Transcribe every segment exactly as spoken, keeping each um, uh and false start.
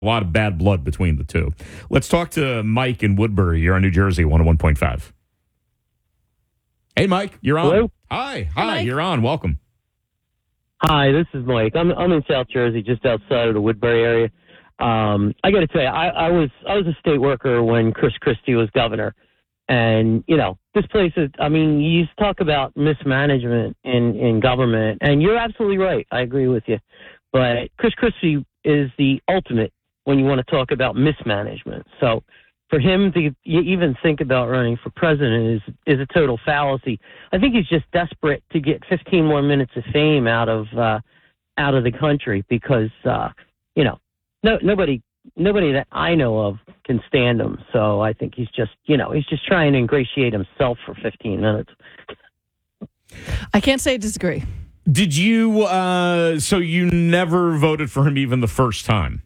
A lot of bad blood between the two. Let's talk to Mike in Woodbury. You're on New Jersey, one oh one point five. Hey, Mike, you're on. Hello? Hi. Hi, Mike. You're on. Welcome. Hi, this is Mike. I'm I'm in South Jersey, just outside of the Woodbury area. Um, I got to tell you, I, I was I was a state worker when Chris Christie was governor, and you know this place is. I mean, you talk about mismanagement in in government, and you're absolutely right. I agree with you, but Chris Christie is the ultimate when you want to talk about mismanagement. So for him to even think about running for president is is a total fallacy. I think he's just desperate to get fifteen more minutes of fame out of uh, out of the country because uh, you know no nobody nobody that I know of can stand him. So I think he's just you know he's just trying to ingratiate himself for fifteen minutes. I can't say I disagree. Did you, uh, so you never voted for him even the first time?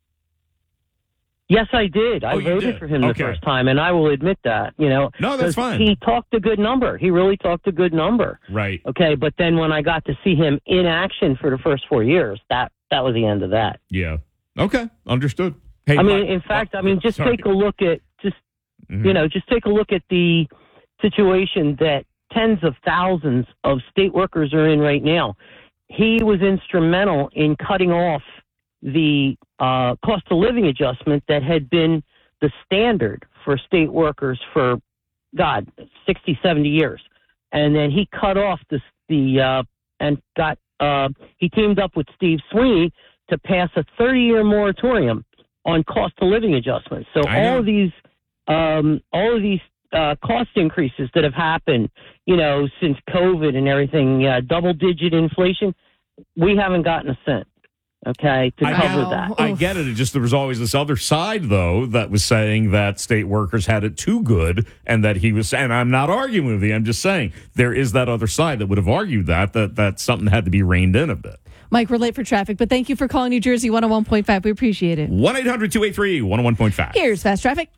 Yes, I did. I Oh, you voted did? for him Okay. the first time, and I will admit that. You know, No, that's 'cause fine. He talked a good number. He really talked a good number. Right. Okay, but then when I got to see him in action for the first four years, that that was the end of that. Yeah. Okay. Understood. Hey, I mean, Mike- in fact, oh, I mean, just sorry. take a look at just Mhm. you know, just take a look at the situation that tens of thousands of state workers are in right now. He was instrumental in cutting off the uh, cost of living adjustment that had been the standard for state workers for, God, sixty, seventy years. And then he cut off the, the uh, and got, uh, he teamed up with Steve Sweeney to pass a thirty-year moratorium on cost of living adjustments. So I know. all of these, um, all of these uh, cost increases that have happened, you know, since COVID and everything, uh, double-digit inflation, we haven't gotten a cent. Okay, to I cover get, that. I get it. It just there was always this other side, though, that was saying that state workers had it too good, and that he was. And I'm not arguing with you. I'm just saying there is that other side that would have argued that that that something had to be reined in a bit. Mike, we're late for traffic, but thank you for calling New Jersey one oh one point five. We appreciate it. one eight hundred two eight three one oh one point five. Here's Fast Traffic.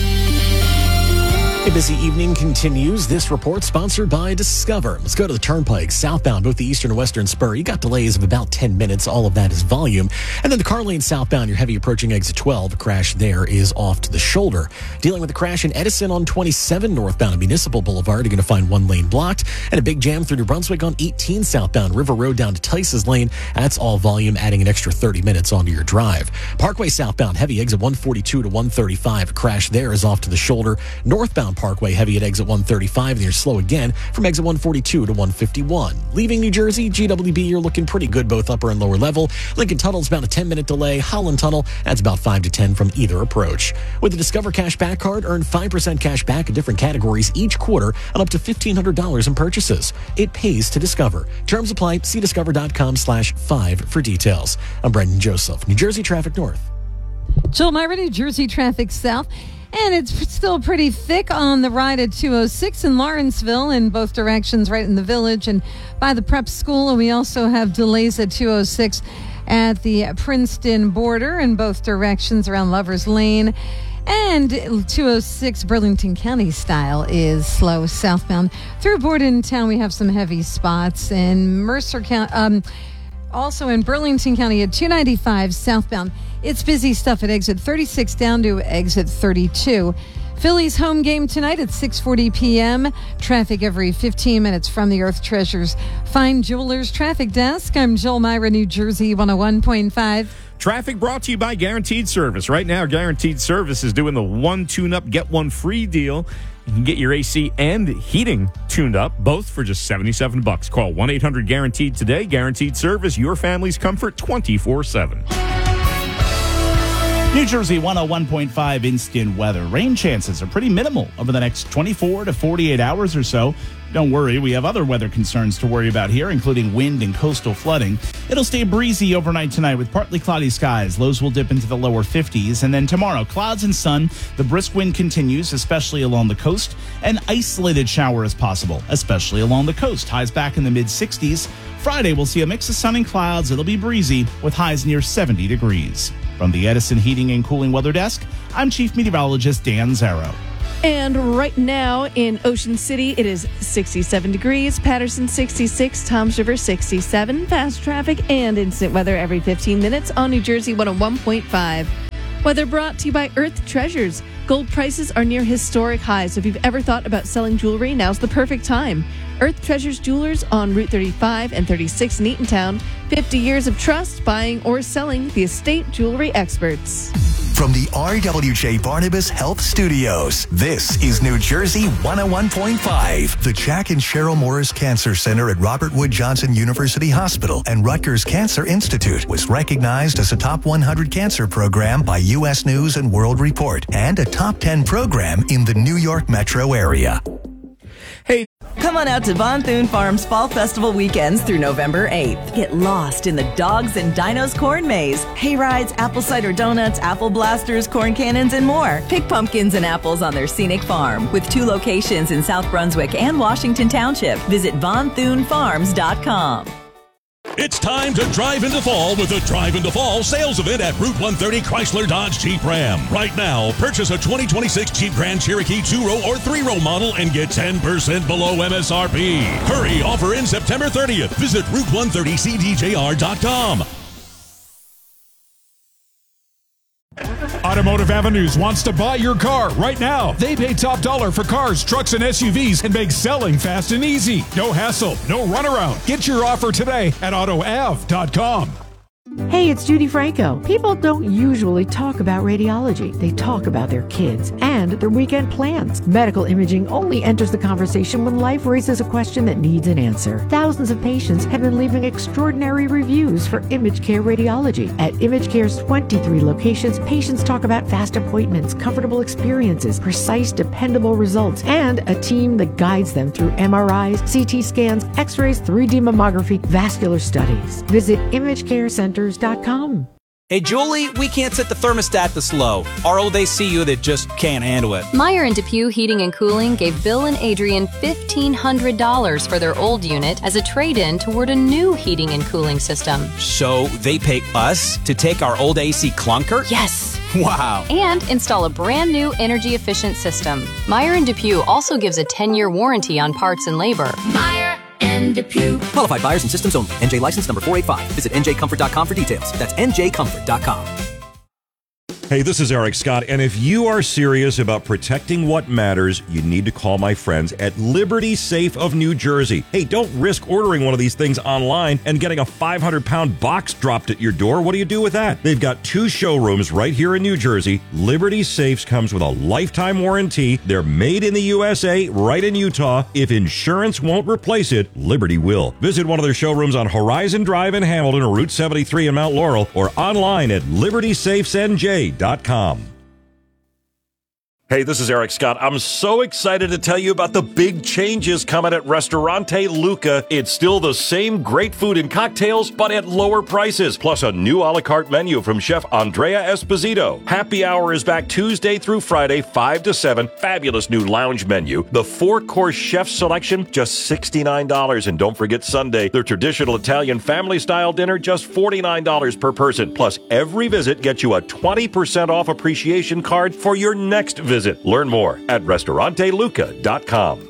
A busy evening continues. This report sponsored by Discover. Let's go to the Turnpike southbound, both the eastern and western spur. You got delays of about ten minutes. All of that is volume. And then the car lane southbound, your heavy approaching exit twelve. A crash there is off to the shoulder. Dealing with a crash in Edison on twenty-seven northbound Municipal Boulevard. You're going to find one lane blocked. And a big jam through New Brunswick on eighteen southbound River Road down to Tice's Lane. That's all volume, adding an extra thirty minutes onto your drive. Parkway southbound, heavy exit one forty-two to one thirty-five. A crash there is off to the shoulder. Northbound Parkway, heavy at exit one thirty-five, and you're slow again from exit one forty-two to one fifty-one. Leaving New Jersey, G W B, you're looking pretty good both upper and lower level. Lincoln Tunnel's about a ten-minute delay. Holland Tunnel, that's about five to ten from either approach. With the Discover Cash Back Card, earn five percent cash back in different categories each quarter on up to fifteen hundred dollars in purchases. It pays to Discover. Terms apply. See discover.com slash five for details. I'm Brendan Joseph, New Jersey Traffic North. Jill Myra, New Jersey Traffic South. And it's still pretty thick on the ride at two oh six in Lawrenceville in both directions, right in the village and by the prep school. And we also have delays at two oh six at the Princeton border in both directions around Lover's Lane. And two oh six Burlington County style is slow southbound. Through Bordentown, we have some heavy spots. In Mercer County, um, also in Burlington County at two ninety-five southbound. It's busy stuff at exit thirty-six down to exit thirty-two. Phillies home game tonight at six forty p.m. Traffic every fifteen minutes from the Earth Treasures Fine Jewelers Traffic Desk. I'm Jill Myra, New Jersey one oh one point five. Traffic brought to you by Guaranteed Service. Right now, Guaranteed Service is doing the one tune-up, get one free deal. You can get your A C and heating tuned up, both for just seventy-seven bucks. Call one eight hundred guaranteed today. Guaranteed Service, your family's comfort twenty-four seven. New Jersey one oh one point five instant weather. Rain chances are pretty minimal over the next twenty-four to forty-eight hours or so. Don't worry, we have other weather concerns to worry about here, including wind and coastal flooding. It'll stay breezy overnight tonight with partly cloudy skies. Lows will dip into the lower fifties. And then tomorrow, clouds and sun. The brisk wind continues, especially along the coast. An isolated shower is possible, especially along the coast. Highs back in the mid-sixties. Friday, we'll see a mix of sun and clouds. It'll be breezy with highs near seventy degrees. From the Edison Heating and Cooling Weather Desk, I'm Chief Meteorologist Dan Zarrow. And right now in Ocean City, it is sixty-seven degrees. Patterson, sixty-six. Toms River, sixty-seven. Fast traffic and instant weather every fifteen minutes on New Jersey one oh one point five. Weather brought to you by Earth Treasures. Gold prices are near historic highs. If you've ever thought about selling jewelry, now's the perfect time. Earth Treasures Jewelers on Route thirty-five and thirty-six in Eatontown. fifty years of trust, buying or selling, the estate jewelry experts. From the R W J Barnabas Health Studios, this is New Jersey one oh one point five. The Jack and Cheryl Morris Cancer Center at Robert Wood Johnson University Hospital and Rutgers Cancer Institute was recognized as a top one hundred cancer program by U S News and World Report and a top ten program in the New York metro area. Hey, come on out to Von Thune Farms Fall Festival weekends through November eighth. Get lost in the Dogs and Dinos corn maze, hay rides, apple cider donuts, apple blasters, corn cannons, and more. Pick pumpkins and apples on their scenic farm with two locations in South Brunswick and Washington Township. Visit von thune farms dot com. It's time to drive into fall with the Drive into Fall sales event at Route one thirty Chrysler Dodge Jeep Ram. Right now, purchase a twenty twenty-six Jeep Grand Cherokee two-row or three-row model and get ten percent below M S R P. Hurry, offer in September thirtieth. Visit Route one thirty C D J R dot com. Automotive Avenues wants to buy your car right now. They pay top dollar for cars, trucks, and S U Vs and make selling fast and easy. No hassle, no runaround. Get your offer today at auto av dot com. Hey, it's Judy Franco. People don't usually talk about radiology. They talk about their kids and their weekend plans. Medical imaging only enters the conversation when life raises a question that needs an answer. Thousands of patients have been leaving extraordinary reviews for Image Care Radiology. At Image Care's twenty-three locations, patients talk about fast appointments, comfortable experiences, precise, dependable results, and a team that guides them through M R Is, C T scans, X-rays, three D mammography, vascular studies. Visit image care centers dot com. Hey, Julie, we can't set the thermostat this low. Our old A C unit just can't handle it. Meyer and Depew Heating and Cooling gave Bill and Adrian fifteen hundred dollars for their old unit as a trade-in toward a new heating and cooling system. So they pay us to take our old A C clunker? Yes. Wow. And install a brand new energy-efficient system. Meyer and Depew also gives a ten-year warranty on parts and labor. Meyer and Depew. Qualified buyers and systems only. N J license number four eight five. Visit N J comfort dot com for details. That's N J comfort dot com. Hey, this is Eric Scott, and if you are serious about protecting what matters, you need to call my friends at Liberty Safe of New Jersey. Hey, don't risk ordering one of these things online and getting a five hundred pound box dropped at your door. What do you do with that? They've got two showrooms right here in New Jersey. Liberty Safes comes with a lifetime warranty. They're made in the U S A, right in Utah. If insurance won't replace it, Liberty will. Visit one of their showrooms on Horizon Drive in Hamilton or Route seventy-three in Mount Laurel, or online at liberty safes n j dot com. Hey, this is Eric Scott. I'm so excited to tell you about the big changes coming at Restaurante Luca. It's still the same great food and cocktails, but at lower prices, plus a new a la carte menu from Chef Andrea Esposito. Happy Hour is back Tuesday through Friday, five to seven. Fabulous new lounge menu. The four-course chef selection, just sixty-nine dollars. And don't forget Sunday, their traditional Italian family-style dinner, just forty-nine dollars per person. Plus, every visit gets you a twenty percent off appreciation card for your next visit. Learn more at restaurante luca dot com.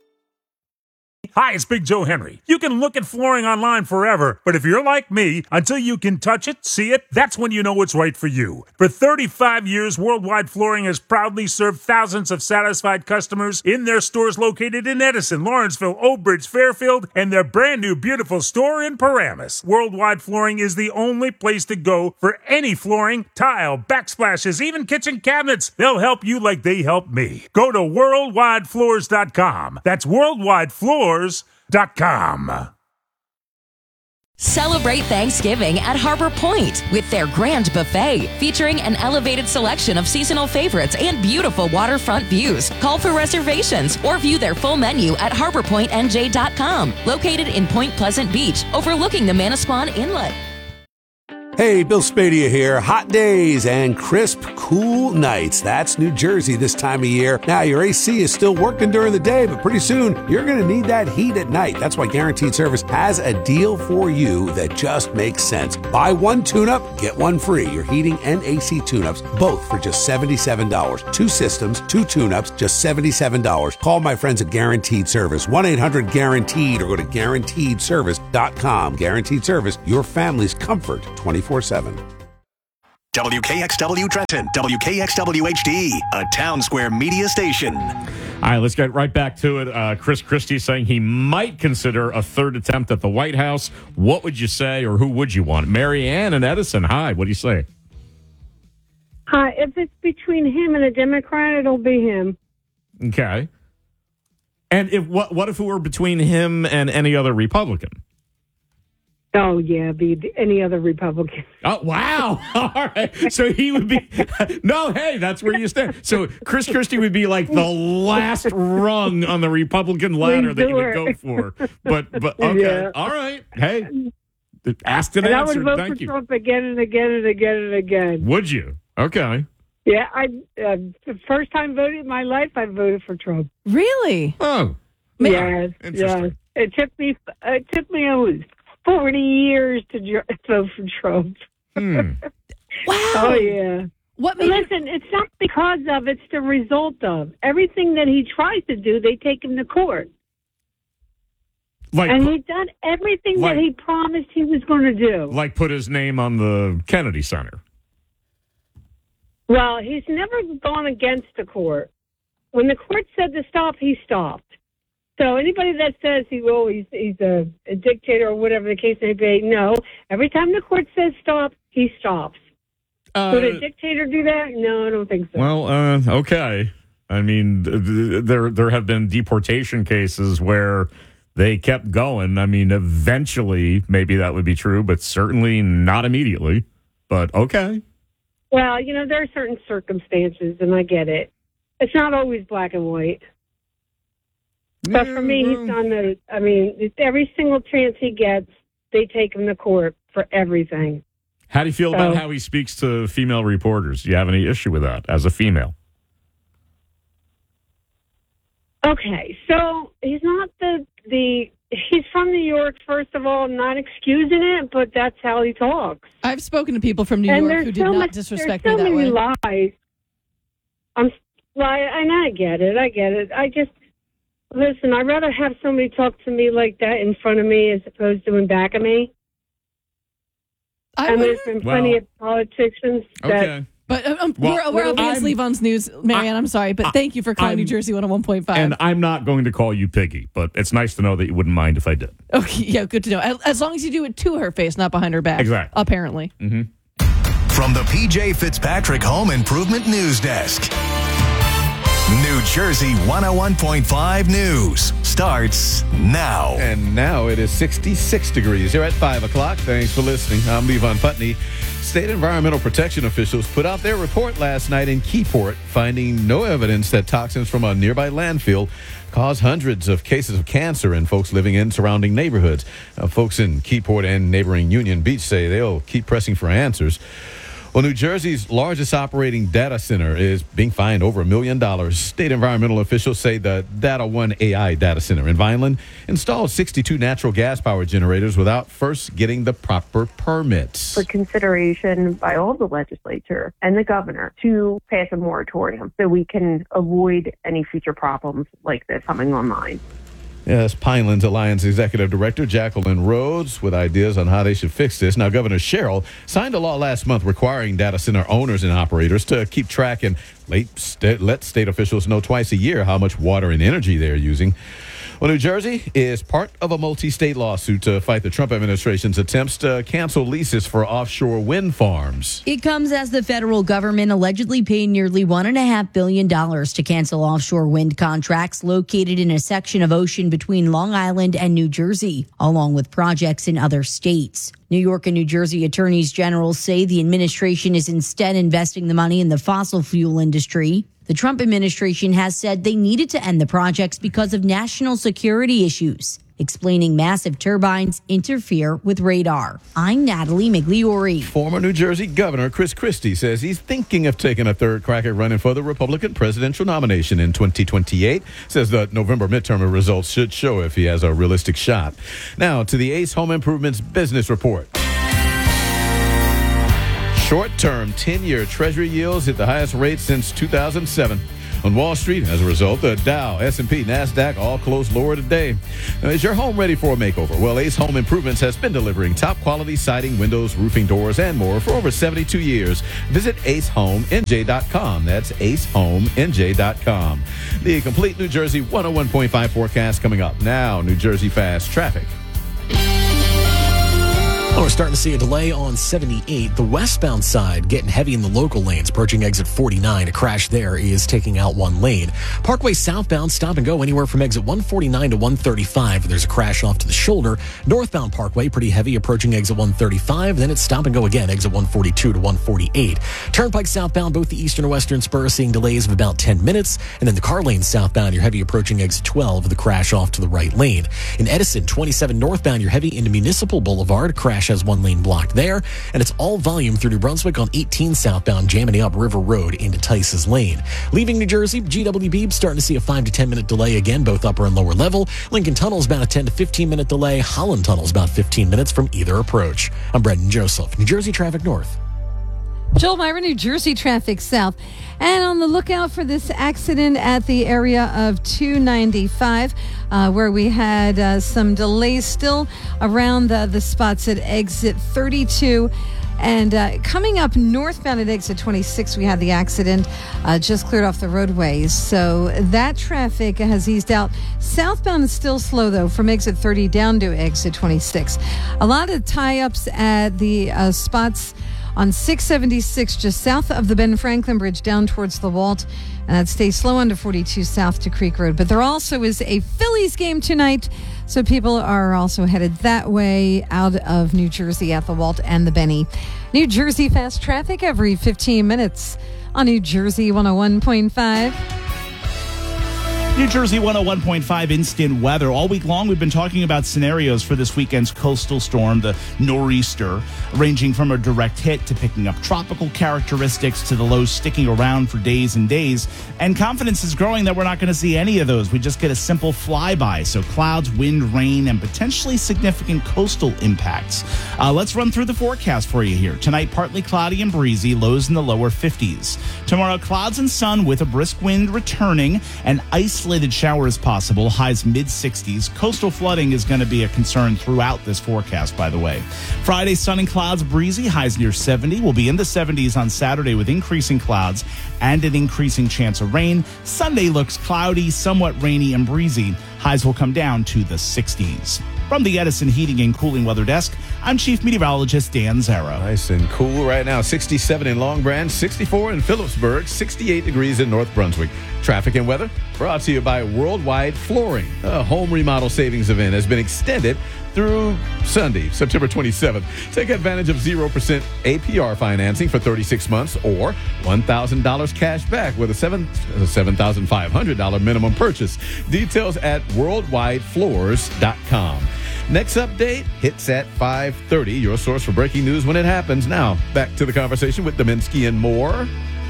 Hi, it's Big Joe Henry. You can look at flooring online forever, but if you're like me, until you can touch it, see it, that's when you know it's right for you. For thirty-five years, Worldwide Flooring has proudly served thousands of satisfied customers in their stores located in Edison, Lawrenceville, Oak Bridge, Fairfield, and their brand new beautiful store in Paramus. Worldwide Flooring is the only place to go for any flooring, tile, backsplashes, even kitchen cabinets. They'll help you like they helped me. Go to worldwide floors dot com. That's worldwide floors dot com. Celebrate Thanksgiving at Harbor Point with their grand buffet featuring an elevated selection of seasonal favorites and beautiful waterfront views. Call for reservations or view their full menu at harbor point n j dot com, located in Point Pleasant Beach, overlooking the Manasquan Inlet. Hey, Bill Spadia here. Hot days and crisp, cool nights. That's New Jersey this time of year. Now, your A C is still working during the day, but pretty soon you're going to need that heat at night. That's why Guaranteed Service has a deal for you that just makes sense. Buy one tune-up, get one free. Your heating and A C tune-ups, both for just seventy-seven dollars. Two systems, two tune-ups, just seventy-seven dollars. Call my friends at Guaranteed Service, one eight hundred guaranteed, or go to guaranteed service dot com. Guaranteed Service, your family's comfort twenty-four seven. W K X W Trenton, W K X W H D, a Town Square media station. All right, let's get right back to it. Uh, Chris Christie saying he might consider a third attempt at the White House. What would you say, or who would you want? Mary Ann and Edison, hi, what do you say? Hi, if it's between him and a Democrat, it'll be him. Okay. And if what what if it were between him and any other Republican? Oh, yeah, be any other Republican. Oh, wow. All right. So he would be, no, hey, that's where you stand. So Chris Christie would be like the last rung on the Republican ladder that you would go for. But, but okay. Yeah. All right. Hey, asked and and answered. I would vote Thank for you. Trump again and again and again and again. Would you? Okay. Yeah, I uh, the first time voting in my life, I voted for Trump. Really? Oh. Yes. Interesting. Yes. It took me, it took me almost forty years to dr- vote for Trump. Hmm. Wow. Oh, yeah. What made Listen, it's not because of, it's the result of. Everything that he tries to do, they take him to court. Like, and he's done everything like- that he promised he was going to do. Like put his name on the Kennedy Center. Well, he's never gone against the court. When the court said to stop, he stopped. So anybody that says he oh, he's, he's a, a dictator or whatever the case may be, no. Every time the court says stop, he stops. Uh, Would a dictator do that? No, I don't think so. Well, uh, okay. I mean, th- th- there there have been deportation cases where they kept going. I mean, eventually, maybe that would be true, but certainly not immediately. But okay. Well, you know, there are certain circumstances, and I get it. It's not always black and white. But for me, he's done the, I mean, every single chance he gets, they take him to court for everything. How do you feel So- about how he speaks to female reporters? Do you have any issue with that as a female? Okay, so he's not the, the, he's from New York, first of all. I'm not excusing it, but that's how he talks. I've spoken to people from New And York there's who did so not much- disrespect there's me so that many way. lies. I'm, lie, and I get it, I get it. I just, listen, I'd rather have somebody talk to me like that in front of me as opposed to in back of me. I and there's been plenty Well, of politicians that... Okay. But uh, um, Well, we're, we're up against I'm- Levon's news, Marianne. I'm sorry, but thank you for calling I'm- New Jersey one oh one point five. And I'm not going to call you Piggy, but it's nice to know that you wouldn't mind if I did. Okay, yeah, good to know. As, as long as you do it to her face, not behind her back. Exactly. Apparently. Mm-hmm. From the P J Fitzpatrick Home Improvement News Desk. New Jersey one oh one point five News starts now. And now it is sixty-six degrees here at five o'clock. Thanks for listening. I'm Levon Putney. State environmental protection officials put out their report last night in Keyport, finding no evidence that toxins from a nearby landfill cause hundreds of cases of cancer in folks living in surrounding neighborhoods. Now, folks in Keyport and neighboring Union Beach say they'll keep pressing for answers. Well, New Jersey's largest operating data center is being fined over a million dollars. State environmental officials say the Data One A I data center in Vineland installed sixty-two natural gas power generators without first getting the proper permits. For consideration by all the legislature and the governor to pass a moratorium so we can avoid any future problems like this coming online. Yes, Pinelands Alliance Executive Director Jacqueline Rhodes with ideas on how they should fix this. Now, Governor Sherrill signed a law last month requiring data center owners and operators to keep track and let state, let state officials know twice a year how much water and energy they're using. Well, New Jersey is part of a multi-state lawsuit to fight the Trump administration's attempts to cancel leases for offshore wind farms. It comes as the federal government allegedly paid nearly one point five billion dollars to cancel offshore wind contracts located in a section of ocean between Long Island and New Jersey, along with projects in other states. New York and New Jersey attorneys general say the administration is instead investing the money in the fossil fuel industry. The Trump administration has said they needed to end the projects because of national security issues. explaining massive turbines interfere with radar. I'm Natalie Migliori. Former New Jersey Governor Chris Christie says he's thinking of taking a third crack at running for the Republican presidential nomination in twenty twenty-eight. Says the November midterm results should show if he has a realistic shot. Now to the Ace Home Improvements Business Report. Short-term ten-year Treasury yields hit the highest rate since two thousand seven. On Wall Street, as a result, the Dow, S and P, NASDAQ all closed lower today. Now, is your home ready for a makeover? Well, Ace Home Improvements has been delivering top-quality siding, windows, roofing, doors, and more for over seventy-two years. Visit ace home n j dot com. That's ace home n j dot com. The complete New Jersey one oh one point five forecast coming up now. New Jersey Fast Traffic. Oh, we're starting to see a delay on seventy-eight. The westbound side getting heavy in the local lanes, approaching exit forty-nine. A crash there is taking out one lane. Parkway southbound, stop and go anywhere from exit one forty-nine to one thirty-five. There's a crash off to the shoulder. Northbound Parkway, pretty heavy, approaching exit one thirty-five. Then it's stop and go again, exit one forty-two to one forty-eight. Turnpike southbound, both the eastern and western spur seeing delays of about ten minutes. And then the car lane southbound, you're heavy approaching exit twelve with the crash off to the right lane. In Edison, twenty-seven northbound, you're heavy into Municipal Boulevard. Crash has one lane blocked there, and it's all volume through New Brunswick on eighteen southbound, jamming up River Road into Tice's Lane. Leaving New Jersey, G W B starting to see a five to ten minute delay again, both upper and lower level. Lincoln Tunnel's about a ten to fifteen minute delay. Holland Tunnel's about fifteen minutes from either approach. I'm Brendan Joseph, New Jersey Traffic North. Joel Myra, New Jersey Traffic South. And on the lookout for this accident at the area of two ninety-five, uh, where we had uh, some delays still around the, the spots at exit thirty-two. And uh, coming up northbound at exit twenty-six, we had the accident uh, just cleared off the roadways. So that traffic has eased out. Southbound is still slow, though, from exit thirty down to exit twenty-six. A lot of tie-ups at the uh, spots on six seventy-six, just south of the Ben Franklin Bridge, down towards the Walt. And that stays slow under forty-two south to Creek Road. But there also is a Phillies game tonight, so people are also headed that way out of New Jersey at the Walt and the Benny. New Jersey Fast Traffic every fifteen minutes on New Jersey one oh one point five. New Jersey one oh one point five instant weather. All week long, we've been talking about scenarios for this weekend's coastal storm, the nor'easter, ranging from a direct hit to picking up tropical characteristics to the lows sticking around for days and days. And confidence is growing that we're not going to see any of those. We just get a simple flyby. So clouds, wind, rain, and potentially significant coastal impacts. Uh, let's run through the forecast for you here. Tonight, partly cloudy and breezy, lows in the lower fifties. Tomorrow, clouds and sun with a brisk wind returning and ice Isolated showers possible, highs mid sixties. Coastal flooding is going to be a concern throughout this forecast, by the way. Friday, sun and clouds, breezy, highs near seventy. We'll be in the seventies on Saturday with increasing clouds and an increasing chance of rain. Sunday looks cloudy, somewhat rainy and breezy. Highs will come down to the sixties. From the Edison Heating and Cooling Weather Desk, I'm Chief Meteorologist Dan Zarrow. Nice and cool right now. sixty-seven in Long Branch, sixty-four in Phillipsburg, sixty-eight degrees in North Brunswick. Traffic and weather brought to you by Worldwide Flooring. A home remodel savings event has been extended through Sunday, September twenty-seventh. Take advantage of zero percent A P R financing for thirty-six months or one thousand dollars cash back with a seven thousand five hundred dollars minimum purchase. Details at worldwide floors dot com. Next update hits at five thirty. Your source for breaking news when it happens. Now, back to the conversation with Dominski and more.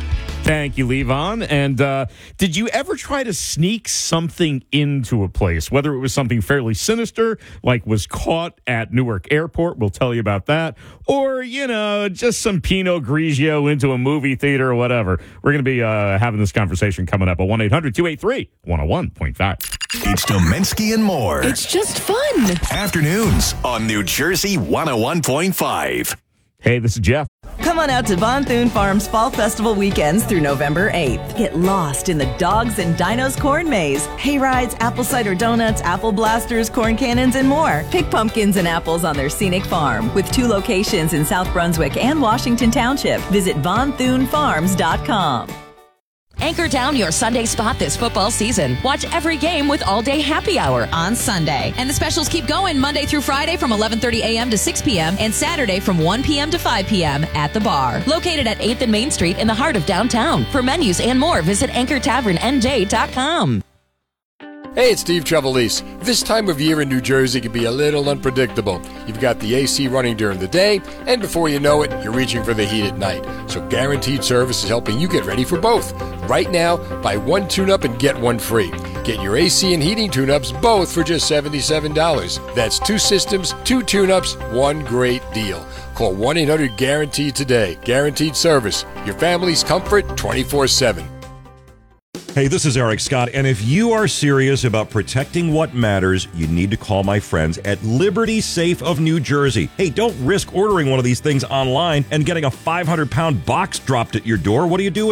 Thank you, Levon. And uh, did you ever try to sneak something into a place, whether it was something fairly sinister, like was caught at Newark Airport, we'll tell you about that, or, you know, just some Pinot Grigio into a movie theater or whatever? We're going to be uh, having this conversation coming up at one eight hundred two eight three one oh one point five. It's Dominski and more. It's just fun. Afternoons on New Jersey one oh one point five. Hey, this is Jeff. Come on out to Von Thune Farms Fall Festival weekends through November eighth. Get lost in the Dogs and Dinos corn maze. Hay rides, apple cider donuts, apple blasters, corn cannons, and more. Pick pumpkins and apples on their scenic farm. With two locations in South Brunswick and Washington Township. Visit von thune farms dot com. Anchor down your Sunday spot this football season. Watch every game with all-day happy hour on Sunday. And the specials keep going Monday through Friday from eleven thirty a.m. to six p.m. and Saturday from one p.m. to five p.m. at the bar. Located at eighth and Main Street in the heart of downtown. For menus and more, visit anchor tavern n j dot com. Hey, it's Steve Trevelise. This time of year in New Jersey can be a little unpredictable. You've got the A C running during the day, and before you know it, you're reaching for the heat at night. So Guaranteed Service is helping you get ready for both. Right now, buy one tune-up and get one free. Get your A C and heating tune-ups both for just seventy-seven dollars. That's two systems, two tune-ups, one great deal. Call one eight hundred guaranteed today. Guaranteed Service. Your family's comfort twenty-four seven. Hey, this is Eric Scott, and if you are serious about protecting what matters, you need to call my friends at Liberty Safe of New Jersey. Hey, don't risk ordering one of these things online and getting a five hundred pound box dropped at your door. What do you do with